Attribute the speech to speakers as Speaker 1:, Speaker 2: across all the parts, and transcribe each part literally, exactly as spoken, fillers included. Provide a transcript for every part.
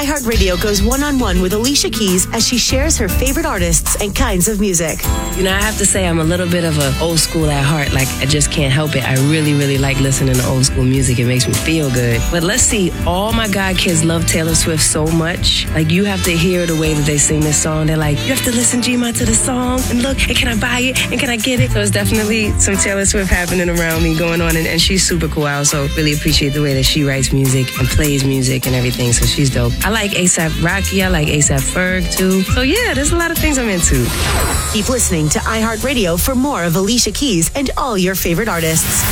Speaker 1: iHeartRadio goes one-on-one with Alicia Keys as she shares her favorite artists and kinds of music.
Speaker 2: You know, I have to say I'm a little bit of an old school at heart. Like, I just can't help it. I really, really like listening to old school music. It makes me feel good. But let's see, all my god kids love Taylor Swift so much. Like, you have to hear the way that they sing this song. They're like, you have to listen, G-Ma, to the song. And look, and can I buy it? And can I get it? So it's definitely some Taylor Swift happening around me going on. And, and she's super cool. I also really appreciate the way that she writes music and plays music and everything. So she's dope. I like A$AP Rocky. I like A$AP Ferg, too. So yeah, there's a lot of things I'm into.
Speaker 1: Keep listening to iHeartRadio for more of Alicia Keys and all your favorite artists.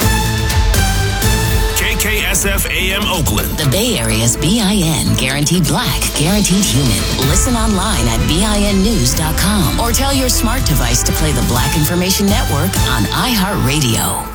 Speaker 3: K K S F A M Oakland.
Speaker 4: The Bay Area's B I N, guaranteed black, guaranteed human. Listen online at B I N news dot com or tell your smart device to play the Black Information Network on iHeartRadio.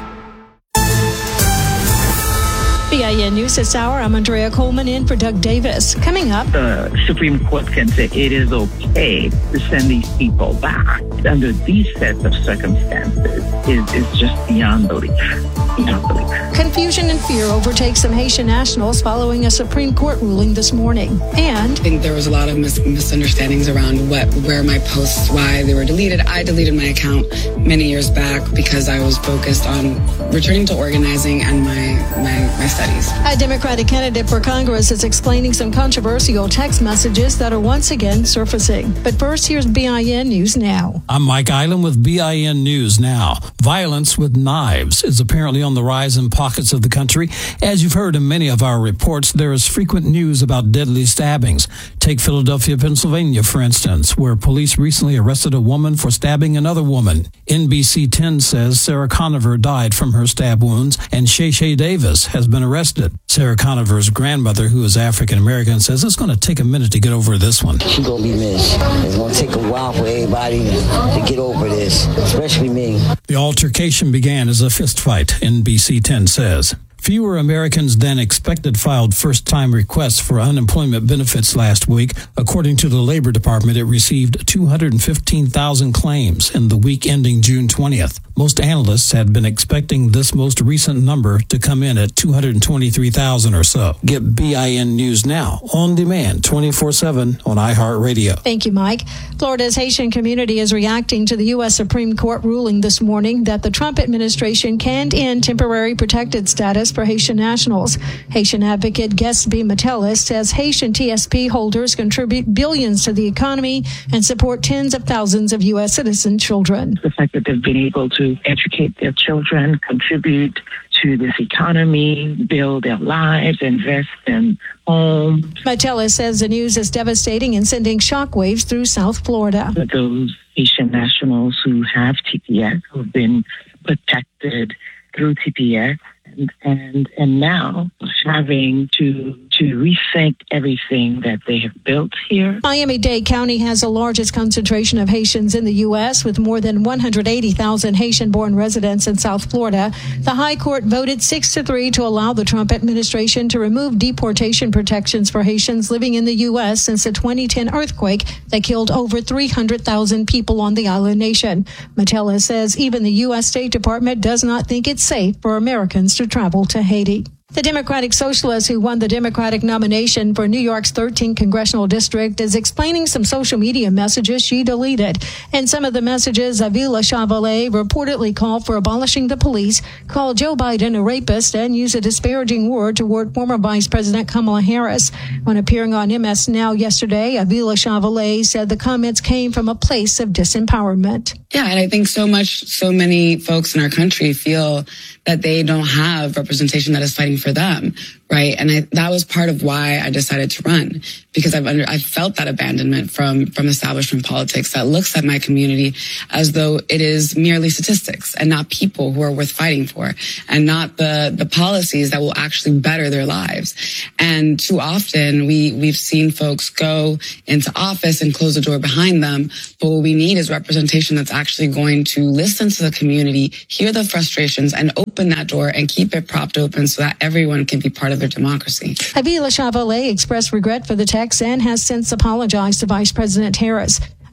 Speaker 5: B I N News this hour. I'm Andrea Coleman in for Doug Davis. Coming up,
Speaker 6: the Supreme Court can say it is okay to send these people back under these sets of circumstances is, is just beyond belief. Beyond belief.
Speaker 5: Confusion and fear overtakes some Haitian nationals following a Supreme Court ruling this morning. And
Speaker 7: I think there was a lot of mis- misunderstandings around what, where my posts, why they were deleted. I deleted my account many years back because I was focused on returning to organizing and my, my, my studies.
Speaker 5: A Democratic candidate for Congress is explaining some controversial text messages that are once again surfacing. But first, here's B I N News Now.
Speaker 8: I'm Mike Island with B I N News Now. Violence with knives is apparently on the rise in pockets of the country. As you've heard in many of our reports, there is frequent news about deadly stabbings. Take Philadelphia, Pennsylvania, for instance, where police recently arrested a woman for stabbing another woman. N B C ten says Sarah Conover died from her stab wounds, and Shay Shay Davis has been arrested. Sarah Conover's grandmother, who is African-American, says it's going to take a minute to get over this one.
Speaker 9: She's going to be missed. It's going to take a while for everybody to get over this, especially me.
Speaker 8: The altercation began as a fistfight, N B C ten says. Fewer Americans than expected filed first-time requests for unemployment benefits last week. According to the Labor Department, it received two hundred fifteen thousand claims in the week ending June twentieth. Most analysts had been expecting this most recent number to come in at two hundred twenty-three thousand or so. Get B I N News Now on demand twenty-four seven on iHeartRadio.
Speaker 5: Thank you, Mike. Florida's Haitian community is reacting to the U S Supreme Court ruling this morning that the Trump administration can't end temporary protected status for Haitian nationals. Haitian advocate Gatsby Metellus says Haitian T S P holders contribute billions to the economy and support tens of thousands of U S citizen children.
Speaker 6: The fact that they've been able to educate their children, contribute to this economy, build their lives, invest in homes.
Speaker 5: Metellus says the news is devastating and sending shockwaves through South Florida.
Speaker 6: For those Haitian nationals who have T P S, who've been protected through T P S, and and, and now having to to rethink everything that they have built here.
Speaker 5: Miami-Dade County has the largest concentration of Haitians in the U S with more than one hundred eighty thousand Haitian-born residents in South Florida. The High Court voted six to three to allow the Trump administration to remove deportation protections for Haitians living in the U S since the twenty ten earthquake that killed over three hundred thousand people on the island nation. Metellus says even the U S State Department does not think it's safe for Americans to travel to Haiti. The Democratic Socialist who won the Democratic nomination for New York's thirteenth congressional district is explaining some social media messages she deleted. In some of the messages, Avila Chavalet reportedly called for abolishing the police, called Joe Biden a rapist, and used a disparaging word toward former Vice President Kamala Harris. When appearing on M S Now yesterday, Avila Chavalet said the comments came from a place of disempowerment.
Speaker 7: Yeah, and I think so much, so many folks in our country feel that they don't have representation that is fighting for them, right? And I, that was part of why I decided to run, because I've under, I felt that abandonment from from establishment politics that looks at my community as though it is merely statistics and not people who are worth fighting for, and not the the policies that will actually better their lives. And too often we we've seen folks go into office and close the door behind them, but what we need is representation that's actually going to listen to the community, hear the frustrations, and open that door and keep it propped open so that everyone can be part of their democracy.
Speaker 5: Avila Chavalet expressed regret for the text and has since apologized to Vice President Harris.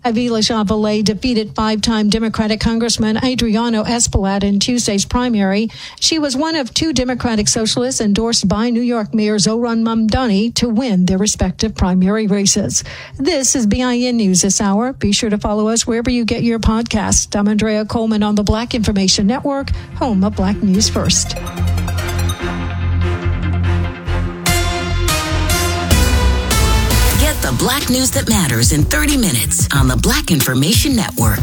Speaker 5: Avila Chevrolet defeated five-time Democratic Congressman Adriano Espaillat in Tuesday's primary. She was one of two Democratic socialists endorsed by New York Mayor Zohran Mamdani to win their respective primary races. This is B I N News this hour. Be sure to follow us wherever you get your podcasts. I'm Andrea Coleman on the Black Information Network, home of Black News First.
Speaker 4: The Black news that matters in thirty minutes on the Black Information Network.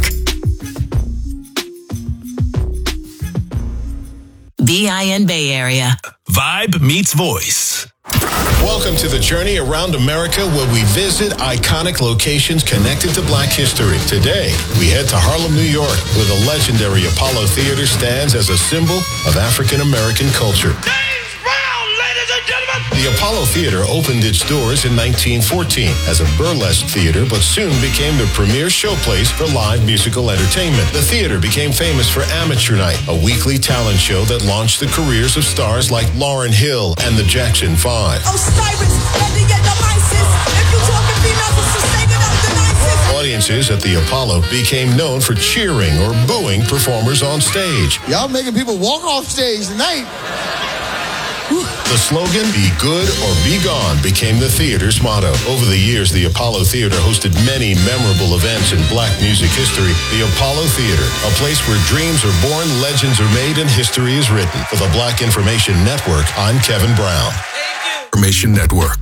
Speaker 4: B I N Bay Area.
Speaker 3: Vibe meets voice. Welcome to the journey around America where we visit iconic locations connected to Black history. Today, we head to Harlem, New York, where the legendary Apollo Theater stands as a symbol of African American culture. The Apollo Theater opened its doors in nineteen fourteen as a burlesque theater, but soon became the premier showplace for live musical entertainment. The theater became famous for Amateur Night, a weekly talent show that launched the careers of stars like Lauryn Hill and the Jackson Five. Audiences at the Apollo became known for cheering or booing performers on stage.
Speaker 10: Y'all making people walk off stage tonight.
Speaker 3: The slogan, "Be good or be gone," became the theater's motto. Over the years, the Apollo Theater hosted many memorable events in Black music history. The Apollo Theater, a place where dreams are born, legends are made, and history is written. For the Black Information Network, I'm Kevin Brown.
Speaker 11: Information Network.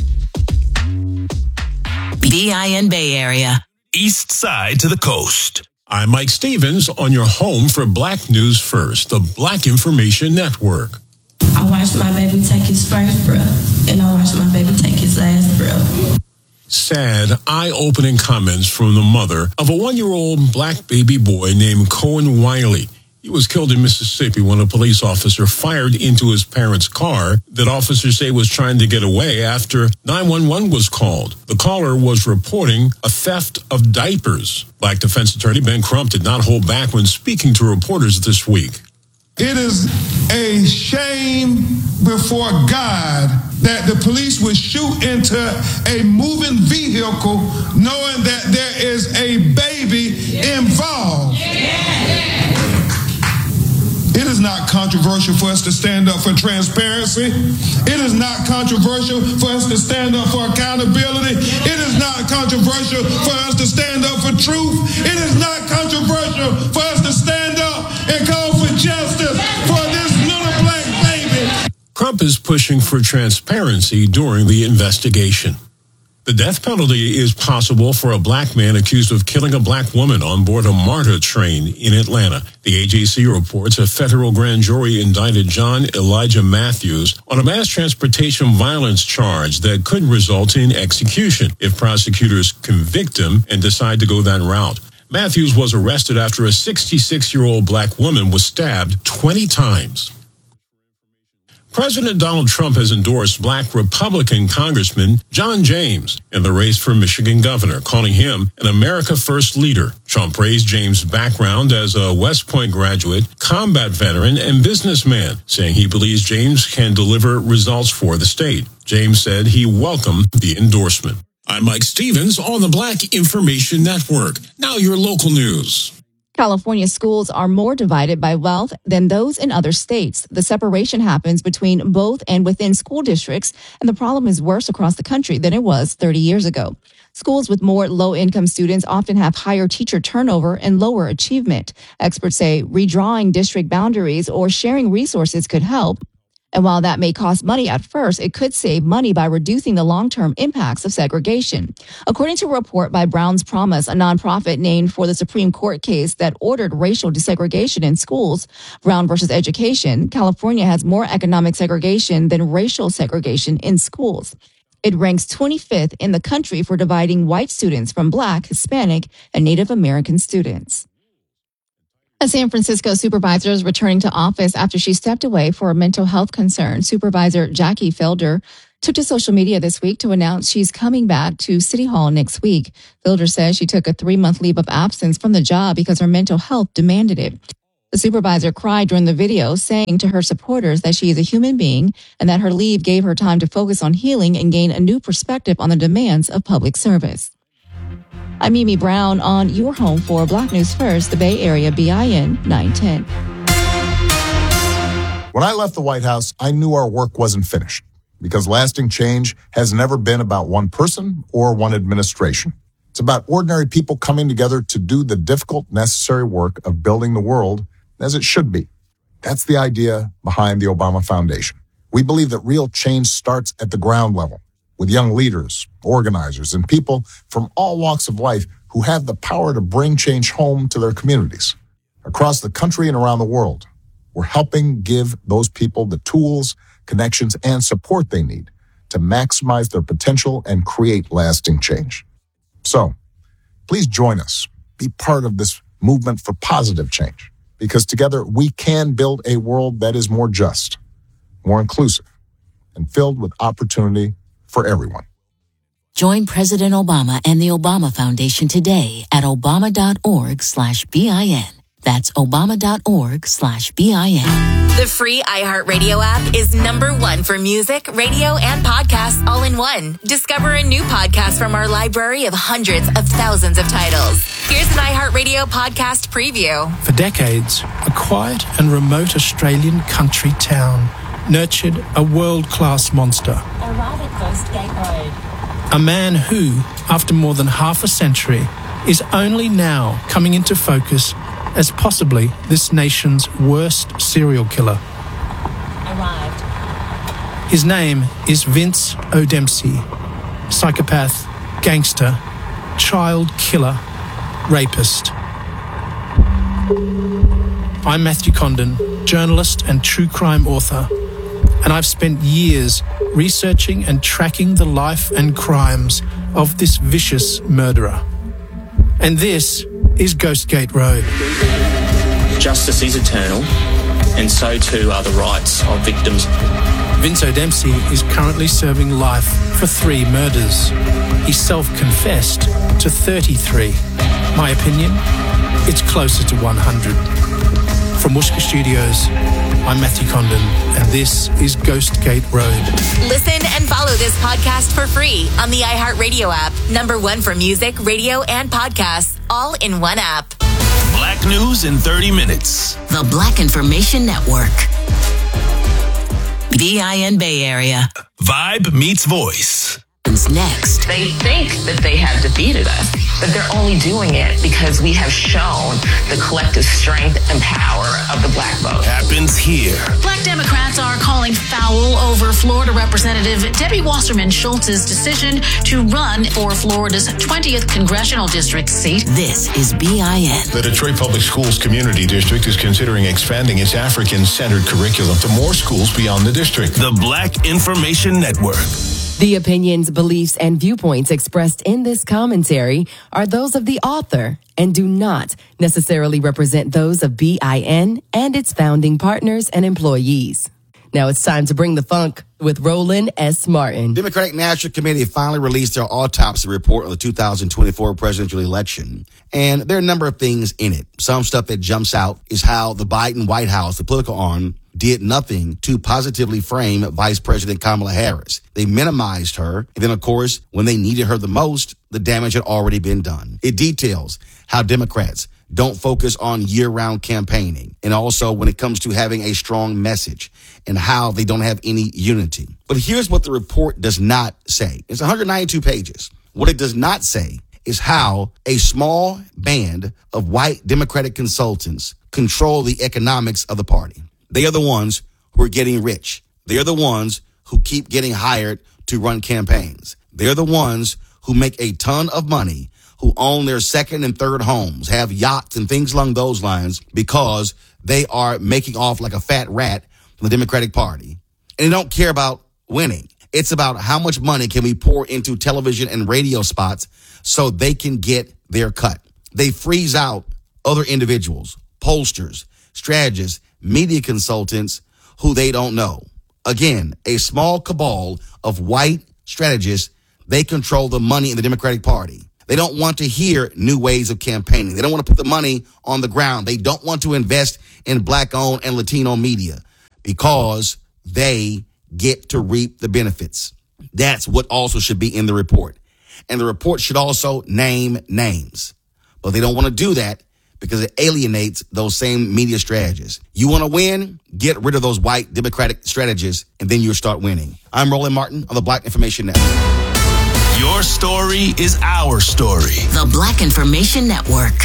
Speaker 4: B I N Bay Area.
Speaker 3: East side to the coast.
Speaker 11: I'm Mike Stevens on your home for Black News First, the Black Information Network.
Speaker 12: I watched my baby take his first breath, and I watched my baby take his last breath.
Speaker 11: Sad, eye-opening comments from the mother of a one-year-old black baby boy named Cohen Wiley. He was killed in Mississippi when a police officer fired into his parents' car that officers say was trying to get away after nine one one was called. The caller was reporting a theft of diapers. Black defense attorney Ben Crump did not hold back when speaking to reporters this week.
Speaker 13: It is a shame before God that the police would shoot into a moving vehicle knowing that there is a baby involved. It is not controversial for us to stand up for transparency. It is not controversial for us to stand up for accountability. It is not controversial for us to stand up for truth. It is not controversial for us to stand up and call for justice for this little black baby.
Speaker 11: Crump is pushing for transparency during the investigation. The death penalty is possible for a black man accused of killing a black woman on board a MARTA train in Atlanta. The A J C reports a federal grand jury indicted John Elijah Matthews on a mass transportation violence charge that could result in execution if prosecutors convict him and decide to go that route. Matthews was arrested after a sixty-six-year-old black woman was stabbed twenty times. President Donald Trump has endorsed black Republican Congressman John James in the race for Michigan governor, calling him an America First leader. Trump praised James' background as a West Point graduate, combat veteran, and businessman, saying he believes James can deliver results for the state. James said he welcomed the endorsement. I'm Mike Stevens on the Black Information Network. Now your local news.
Speaker 14: California schools are more divided by wealth than those in other states. The separation happens between both and within school districts, and the problem is worse across the country than it was thirty years ago. Schools with more low-income students often have higher teacher turnover and lower achievement. Experts say redrawing district boundaries or sharing resources could help. And while that may cost money at first, it could save money by reducing the long-term impacts of segregation. According to a report by Brown's Promise, a nonprofit named for the Supreme Court case that ordered racial desegregation in schools, Brown versus Education, California has more economic segregation than racial segregation in schools. It ranks twenty-fifth in the country for dividing white students from Black, Hispanic, and Native American students. A San Francisco supervisor is returning to office after she stepped away for a mental health concern. Supervisor Jackie Felder took to social media this week to announce she's coming back to City Hall next week. Felder says she took a three-month leave of absence from the job because her mental health demanded it. The supervisor cried during the video, saying to her supporters that she is a human being and that her leave gave her time to focus on healing and gain a new perspective on the demands of public service. I'm Mimi Brown on your home for Black News First, the Bay Area, B I N nine ten.
Speaker 15: When I left the White House, I knew our work wasn't finished because lasting change has never been about one person or one administration. It's about ordinary people coming together to do the difficult, necessary work of building the world as it should be. That's the idea behind the Obama Foundation. We believe that real change starts at the ground level with young leaders, organizers, and people from all walks of life who have the power to bring change home to their communities. Across the country and around the world, we're helping give those people the tools, connections, and support they need to maximize their potential and create lasting change. So, please join us. Be part of this movement for positive change, because together we can build a world that is more just, more inclusive, and filled with opportunity for everyone.
Speaker 4: Join President Obama and the Obama Foundation today at obama.org slash BIN. That's obama.org slash BIN.
Speaker 16: The free iHeartRadio app is number one for music, radio, and podcasts all in one. Discover a new podcast from our library of hundreds of thousands of titles. Here's an iHeartRadio podcast preview.
Speaker 17: For decades, a quiet and remote Australian country town nurtured a world-class monster.
Speaker 18: Arrive at Coast Gate Road.
Speaker 17: A man who, after more than half a century, is only now coming into focus as possibly this nation's worst serial killer.
Speaker 18: Arrived.
Speaker 17: His name is Vince O'Dempsey, psychopath, gangster, child killer, rapist. I'm Matthew Condon, journalist and true crime author, and I've spent years researching and tracking the life and crimes of this vicious murderer. And this is Ghostgate Road.
Speaker 19: Justice is eternal, and so too are the rights of victims.
Speaker 17: Vince O'Dempsey is currently serving life for three murders. He self-confessed to thirty-three. My opinion, it's closer to one hundred. From Wooshka Studios, I'm Matthew Condon, and this is Ghostgate Road.
Speaker 16: Listen and follow this podcast for free on the iHeartRadio app. Number one for music, radio, and podcasts, all in one app.
Speaker 20: Black News in thirty minutes.
Speaker 4: The Black Information Network. B I N Bay Area.
Speaker 20: Vibe meets voice.
Speaker 4: Next.
Speaker 21: They think that they have defeated us, but they're only doing it because we have shown the collective strength and power of the black vote.
Speaker 20: Happens here.
Speaker 22: Black Democrats are calling foul over Florida Representative Debbie Wasserman Schultz's decision to run for Florida's twentieth congressional district seat.
Speaker 4: This is B I N.
Speaker 3: The Detroit Public Schools Community District is considering expanding its African-centered curriculum to more schools beyond the district.
Speaker 20: The Black Information Network.
Speaker 2: The opinions, beliefs, and viewpoints expressed in this commentary are those of the author and do not necessarily represent those of B I N and its founding partners and employees. Now it's time to bring the funk with Roland S. Martin.
Speaker 23: Democratic National Committee finally released their autopsy report on the two thousand twenty-four presidential election. And there are a number of things in it. Some stuff that jumps out is how the Biden White House, the political arm, did nothing to positively frame Vice President Kamala Harris. They minimized her. And then, of course, when they needed her the most, the damage had already been done. It details how Democrats don't focus on year-round campaigning, and also when it comes to having a strong message and how they don't have any unity. But here's what the report does not say. It's one hundred ninety-two pages. What it does not say is how a small band of white Democratic consultants control the economics of the party. They are the ones who are getting rich. They are the ones who keep getting hired to run campaigns. They're the ones who make a ton of money, who own their second and third homes, have yachts and things along those lines because they are making off like a fat rat from the Democratic Party. And they don't care about winning. It's about how much money can we pour into television and radio spots so they can get their cut. They freeze out other individuals, pollsters, strategists, media consultants who they don't know. Again, a small cabal of white strategists. They control the money in the Democratic Party. They don't want to hear new ways of campaigning. They don't want to put the money on the ground. They don't want to invest in black-owned and Latino media because they get to reap the benefits. That's what also should be in the report. And the report should also name names. But they don't want to do that because it alienates those same media strategies. You want to win? Get rid of those white Democratic strategies, and then you'll start winning. I'm Roland Martin on the Black Information Network.
Speaker 20: Your story is our story.
Speaker 4: The Black Information Network.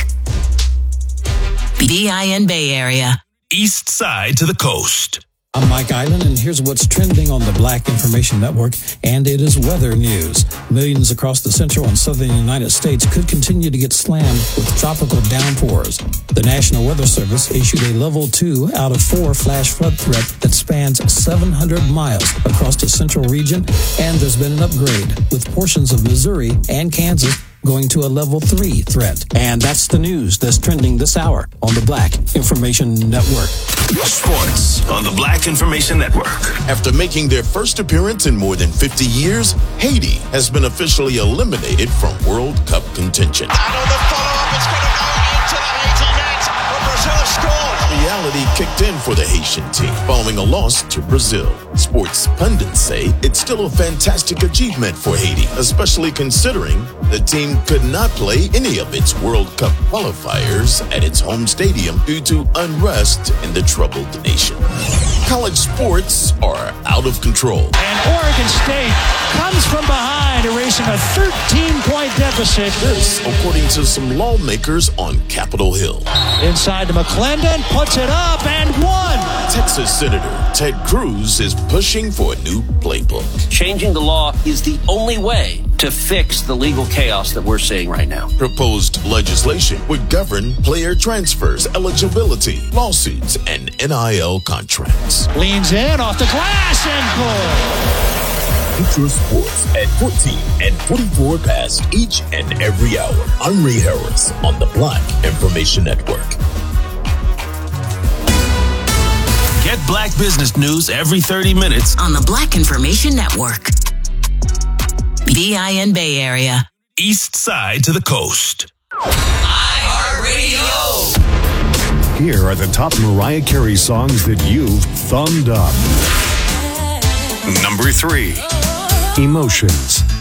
Speaker 4: B I N Bay Area.
Speaker 20: East side to the coast.
Speaker 1: I'm Mike Island, and here's what's trending on the Black Information Network, and it is weather news. Millions across the central and southern United States could continue to get slammed with tropical downpours. The National Weather Service issued a level two out of four flash flood threat that spans seven hundred miles across the central region, and there's been an upgrade with portions of Missouri and Kansas going to a level three threat. And that's the news that's trending this hour on the Black Information Network.
Speaker 20: Sports on the Black Information Network.
Speaker 8: After making their first appearance in more than fifty years, Haiti has been officially eliminated from World Cup contention.
Speaker 9: And on the follow-up, it's going to go into the Haiti net, but Brazil scored.
Speaker 8: Reality kicked in for the Haitian team following a loss to Brazil. Sports pundits say it's still a fantastic achievement for Haiti, especially considering the team could not play any of its World Cup qualifiers at its home stadium due to unrest in the troubled nation. College sports are out of control.
Speaker 24: And Oregon State comes from behind, erasing a thirteen-point deficit.
Speaker 8: This, according to some lawmakers on Capitol Hill.
Speaker 24: Inside to McClendon, puts it up and one.
Speaker 8: Texas Senator Ted Cruz is pushing for a new playbook.
Speaker 25: Changing the law is the only way to fix the legal chaos that we're seeing right now.
Speaker 8: Proposed legislation would govern player transfers, eligibility, lawsuits, and N I L contracts.
Speaker 24: Leans in off the glass and goal.
Speaker 26: Future Sports at fourteen and forty-four past each and every hour. I'm Ray Harris on the Black Information Network.
Speaker 20: Get Black business news every thirty minutes
Speaker 4: on the Black Information Network. B I N Bay Area.
Speaker 20: East side to the coast.
Speaker 16: iHeartRadio.
Speaker 27: Here are the top Mariah Carey songs that you've thumbed up. Number three, Emotions.